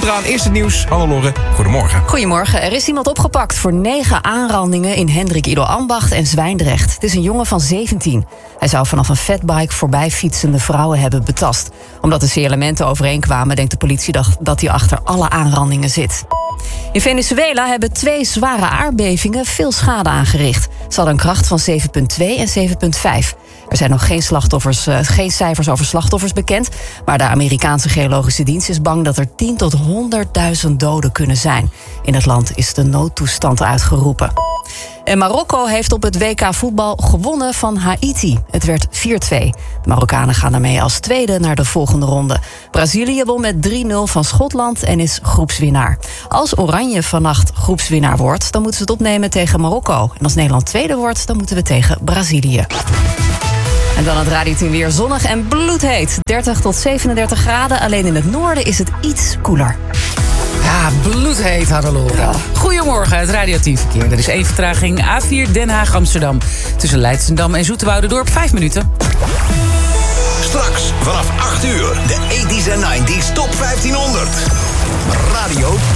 eraan. Eerst het nieuws. Hannelore, goedemorgen. Goedemorgen. Er is iemand opgepakt voor 9 aanrandingen in Hendrik Ido Ambacht en Zwijndrecht. Het is een jongen van 17. Hij zou vanaf een fatbike voorbij fietsende vrouwen hebben betast. Omdat de elementen overeenkwamen, denkt de politie dat hij achter alle aanrandingen zit. In Venezuela hebben 2 zware aardbevingen veel schade aangericht. Ze hadden een kracht van 7,2 en 7,5. Er zijn nog geen cijfers over slachtoffers bekend, maar de Amerikaanse Geologische Dienst is bang dat er 10.000 tot 100.000 doden kunnen zijn. In het land is de noodtoestand uitgeroepen. En Marokko heeft op het WK voetbal gewonnen van Haiti. Het werd 4-2. De Marokkanen gaan daarmee als tweede naar de volgende ronde. Brazilië won met 3-0 van Schotland en is groepswinnaar. Als Oranje vannacht groepswinnaar wordt, dan moeten ze het opnemen tegen Marokko. En als Nederland tweede wordt, dan moeten we tegen Brazilië. En dan het radioteam weer zonnig en bloedheet. 30 tot 37 graden, alleen in het noorden is het iets koeler. Ja, bloedheet, Hannelore. Ja. Goedemorgen, het radioteamverkeer. Er is 1 vertraging, A4 Den Haag-Amsterdam. Tussen Leidschendam en Zoeterwoudendorp 5 minuten. Straks vanaf 8 uur de 80s en 90s top 1500. Radio